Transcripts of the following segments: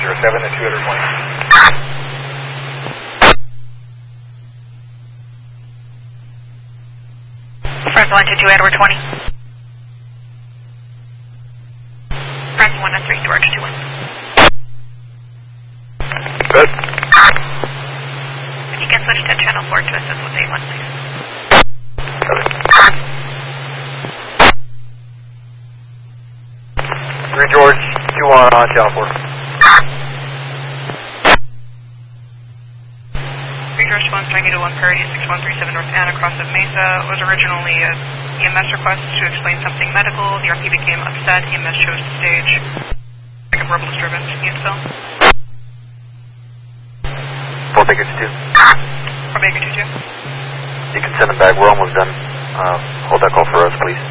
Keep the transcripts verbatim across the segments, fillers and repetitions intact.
zero seven to two twenty. Press one to two Edward twenty. Press one to three George two one. Good. If you can switch to channel four to assist with eight one, please. Copy. three George two one on channel four. three George one, trying to one parity six one three seven North Anna Cross of Mesa. Was originally a E M S request to explain something medical. The R P became upset. E M S chose to stage. Like a verbal disturbance. Unit cell. four Baker two two. four Baker two two. You can send them back. We're almost done. Uh, hold that call for us, please.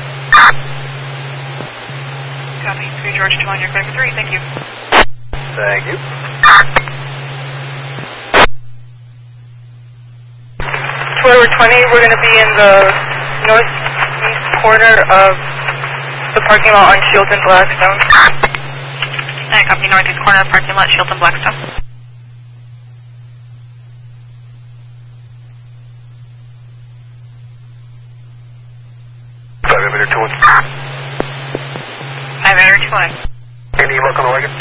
Copy. three George two one, you're clear for three. Thank you. Thank you. We're twenty, we're going to be in the northeast corner of the parking lot on Shilton Blackstone. And copy, northeast corner of the parking lot, Shilton Blackstone. five Emitter two one. five Emitter two one. Any work on the wagon?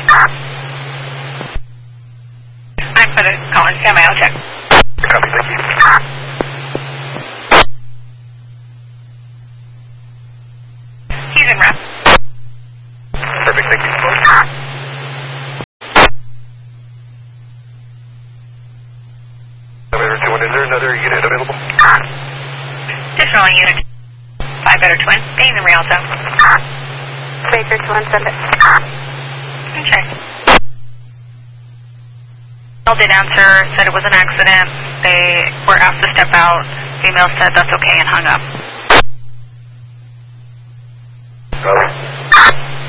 I put it, Colin, stand by, I'll check. Copy, thank you. He's in rep. Perfect, thank you. Emitter two one, is there another unit available? Additional unit. five Better Twin, being in Rialto. Baker two one, send it. Okay. Female did answer, said it was an accident. They were asked to step out. Female said that's okay and hung up.